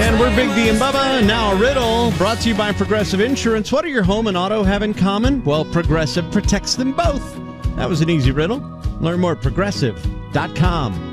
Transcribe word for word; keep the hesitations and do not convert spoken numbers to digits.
And we're Big D and Bubba. Now a riddle brought to you by Progressive Insurance. What do your home and auto have in common? Well, Progressive protects them both. That was an easy riddle. Learn more at progressive dot com.